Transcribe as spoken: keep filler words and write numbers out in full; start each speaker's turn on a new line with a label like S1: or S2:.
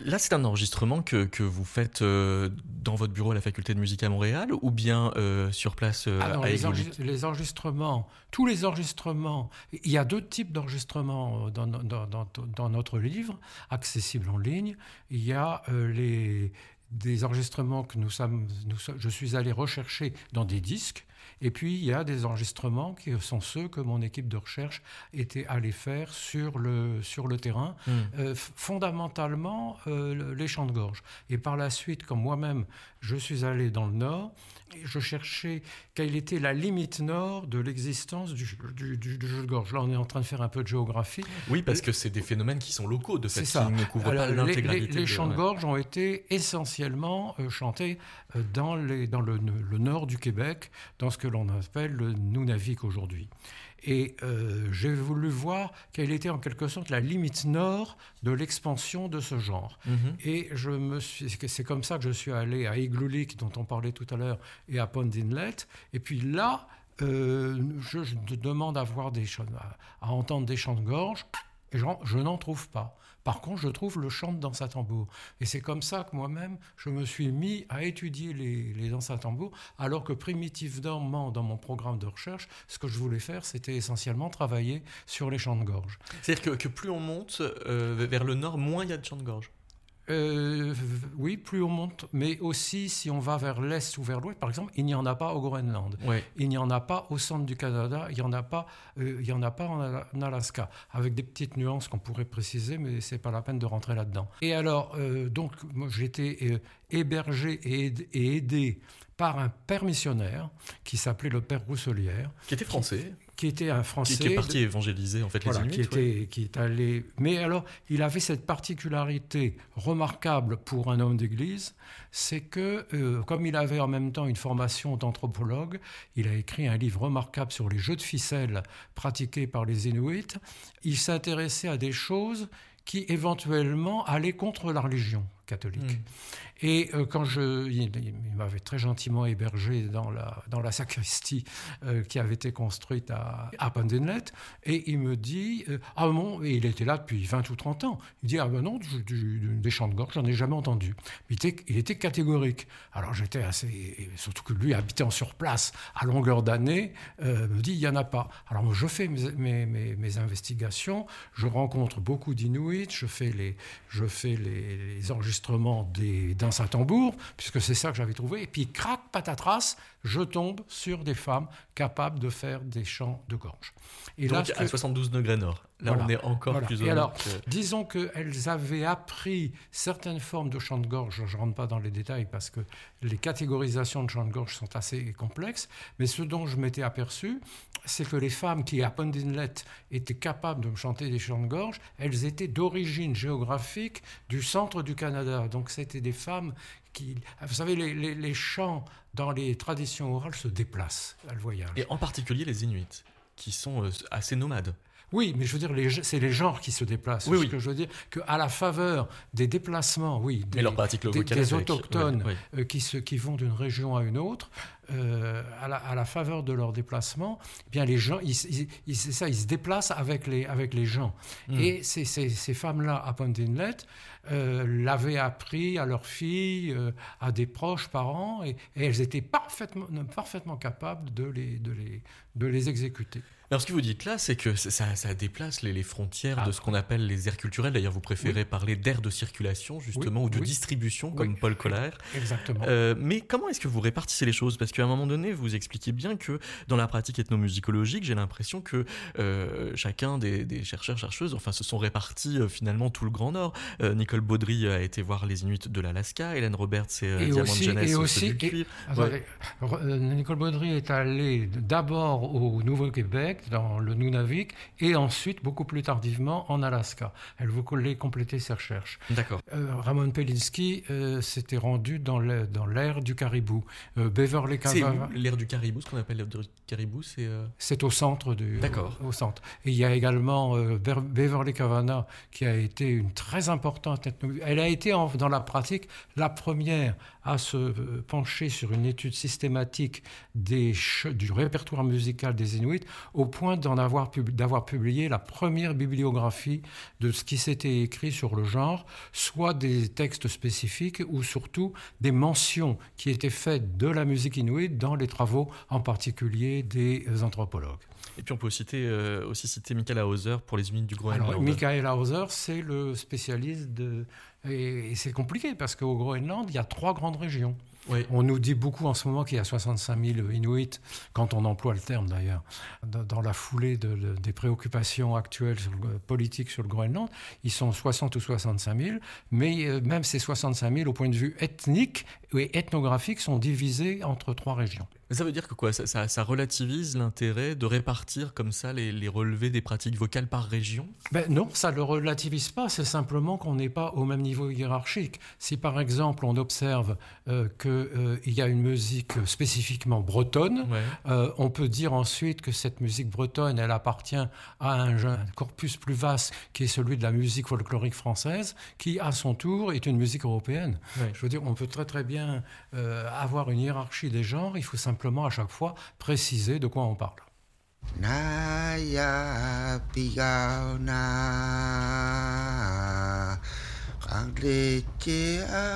S1: Là, c'est un enregistrement que, que vous faites euh, dans votre bureau à la Faculté de musique à Montréal ou bien euh, sur place euh,
S2: ah non,
S1: à
S2: les,
S1: Égouli
S2: enregistre- les enregistrements, tous les enregistrements, il y a deux types d'enregistrements dans, dans, dans, dans notre livre, accessible en ligne. Il y a euh, les, des enregistrements que nous sommes, nous sommes, je suis allé rechercher dans des disques. Et puis, il y a des enregistrements qui sont ceux que mon équipe de recherche était allée faire sur le, sur le terrain, mmh. euh, fondamentalement euh, les chants de gorge. Et par la suite, comme moi-même, je suis allé dans le Nord, et je cherchais quelle était la limite nord de l'existence du, du, du, du jeu de gorge. Là, on est en train de faire un peu de géographie.
S1: Oui, parce que c'est des phénomènes qui sont locaux, de fait, qui ne couvrent
S2: Alors,
S1: pas l'intégralité.
S2: Les, les, les
S1: de...
S2: chants de
S1: ouais.
S2: gorge ont été essentiellement euh, chantés euh, dans, les, dans le, le nord du Québec, dans ce que l'on appelle le Nunavik aujourd'hui. Et euh, j'ai voulu voir quelle était en quelque sorte la limite nord de l'expansion de ce genre. Mm-hmm. Et je me suis, c'est comme ça que je suis allé à Igloolik, dont on parlait tout à l'heure, et à Pond Inlet. Et puis là, euh, je, je demande à, voir des chants, à, à entendre des chants de gorge. Et je, je n'en trouve pas. Par contre, je trouve le chant de danse à tambour. Et c'est comme ça que moi-même, je me suis mis à étudier les, les danses à tambour, alors que primitivement, dans mon programme de recherche, ce que je voulais faire, c'était essentiellement travailler sur les chants de gorge.
S1: C'est-à-dire que, que plus on monte euh, vers le nord, moins il y a de chants de gorge.
S2: Euh, oui, plus on monte, mais aussi si on va vers l'est ou vers l'ouest, par exemple, il n'y en a pas au Groenland,
S1: ouais.
S2: il n'y en a pas au centre du Canada, il n'y en a pas, euh, il y en a pas en, en Alaska, avec des petites nuances qu'on pourrait préciser, mais c'est pas la peine de rentrer là-dedans. Et alors, euh, donc, moi, j'ai été euh, hébergé et aidé, et aidé par un père missionnaire qui s'appelait le père Rousselière,
S1: qui était français.
S2: Qui, qui était un Français.
S1: Qui, qui est parti évangéliser en fait
S2: voilà,
S1: les Inuits.
S2: Qui, était,
S1: ouais.
S2: qui est allé. Mais alors, il avait cette particularité remarquable pour un homme d'église, c'est que, euh, comme il avait en même temps une formation d'anthropologue, il a écrit un livre remarquable sur les jeux de ficelle pratiqués par les Inuits. Il s'intéressait à des choses qui éventuellement allaient contre la religion catholique. Mmh. Et euh, quand je, il, il m'avait très gentiment hébergé dans la, dans la sacristie euh, qui avait été construite à, à Pond Inlet, et il me dit, euh, ah bon, et il était là depuis vingt ou trente ans, il dit, ah ben non, du, du, des chants de gorge, j'en ai jamais entendu. Il était, il était catégorique. Alors j'étais assez, surtout que lui, habitant sur place à longueur d'année, euh, me dit, il n'y en a pas. Alors moi, je fais mes, mes, mes, mes investigations, je rencontre beaucoup d'Inuits, je fais les, je fais les, les enregistrements des danses à tambour, puisque c'est ça que j'avais trouvé, et puis crac, patatras, je tombe sur des femmes capables de faire des chants de gorge.
S1: Et donc là, à que... soixante-douze degrés nord, là voilà, on est encore voilà. plus au
S2: nord. Alors,
S1: que...
S2: disons qu'elles avaient appris certaines formes de chants de gorge, je ne rentre pas dans les détails parce que les catégorisations de chants de gorge sont assez complexes, mais ce dont je m'étais aperçu, c'est que les femmes qui, à Pond Inlet, étaient capables de me chanter des chants de gorge, elles étaient d'origine géographique du centre du Canada. Donc c'était des femmes qui... Vous savez, les, les, les chants dans les traditions orales se déplacent, elles voyagent.
S1: Et en particulier les Inuits, qui sont euh, assez nomades.
S2: Oui, mais je veux dire, les, c'est les genres qui se déplacent.
S1: Oui,
S2: ce
S1: oui.
S2: que je veux dire, qu'à la faveur des déplacements, oui, des,
S1: leur pratique le
S2: des, des autochtones
S1: oui, oui.
S2: Euh, qui, se, qui vont d'une région à une autre, euh, à, la, à la faveur de leur déplacement, eh bien les gens, ils, ils, ils, c'est ça, ils se déplacent avec les, avec les gens. Mm. Et ces, ces, ces femmes-là, à Pond Inlet, euh, l'avaient appris à leurs filles, euh, à des proches parents, et, et elles étaient parfaitement, parfaitement capables de les, de les, de les exécuter.
S1: Alors, ce que vous dites là, c'est que ça, ça déplace les, les frontières ah, de ce qu'on appelle les aires culturelles. D'ailleurs, vous préférez oui. parler d'aires de circulation, justement,
S2: oui,
S1: ou de
S2: oui.
S1: distribution, comme
S2: oui.
S1: Paul Koller.
S2: Exactement.
S1: Euh, mais comment est-ce que vous répartissez les choses ? Parce qu'à un moment donné, vous expliquez bien que dans la pratique ethnomusicologique, j'ai l'impression que euh, chacun des, des chercheurs, chercheuses, enfin, se sont répartis euh, finalement tout le Grand Nord. Euh, Nicole Baudry a été voir les Inuits de l'Alaska, Hélène Roberts et, euh,
S2: et
S1: Diamant
S2: aussi,
S1: Jeunesse
S2: et aussi,
S1: du cuivre.
S2: Et, ouais. euh, Nicole Baudry est allée d'abord au Nouveau-Québec, dans le Nunavik, et ensuite, beaucoup plus tardivement, en Alaska. Elle voulait compléter ses recherches.
S1: D'accord.
S2: Euh, Ramon Pelinski euh, s'était rendu dans, le, dans l'ère du caribou. Euh, Beverly Cavana...
S1: C'est l'ère du caribou, ce qu'on appelle l'ère du caribou, c'est... Euh...
S2: C'est au centre du...
S1: D'accord.
S2: Au, au centre. Et il y a également euh, Beverly Cavana, qui a été une très importante... Elle a été, en, dans la pratique, la première à se pencher sur une étude systématique des, du répertoire musical des Inuits, au point d'en avoir, d'avoir publié la première bibliographie de ce qui s'était écrit sur le genre, soit des textes spécifiques ou surtout des mentions qui étaient faites de la musique inuite dans les travaux en particulier des anthropologues.
S1: Et puis on peut citer, euh, aussi citer Michael Hauser pour les Inuits du Groenland.
S2: Alors, Michael Hauser, c'est le spécialiste de... Et, et c'est compliqué parce qu'au Groenland, il y a trois grandes régions. Oui. On nous dit beaucoup en ce moment qu'il y a soixante-cinq mille Inuits, quand on emploie le terme d'ailleurs, dans la foulée de, de, des préoccupations actuelles sur le, politiques sur le Groenland. Ils sont soixante ou soixante-cinq mille, mais euh, même ces soixante-cinq mille, au point de vue ethnique et ethnographique, sont divisés entre trois régions.
S1: Mais ça veut dire que quoi, ça, ça, ça relativise l'intérêt de répartir comme ça les, les relevés des pratiques vocales par région ?
S2: Ben non, ça ne le relativise pas, c'est simplement qu'on n'est pas au même niveau hiérarchique. Si par exemple on observe euh, qu'il euh, y a une musique spécifiquement bretonne, ouais. euh, on peut dire ensuite que cette musique bretonne, elle appartient à un, un corpus plus vaste qui est celui de la musique folklorique française, qui à son tour est une musique européenne. Ouais. Je veux dire, on peut très très bien euh, avoir une hiérarchie des genres, il faut simplement simplement à chaque fois préciser de quoi on parle. Naya pigauna anglete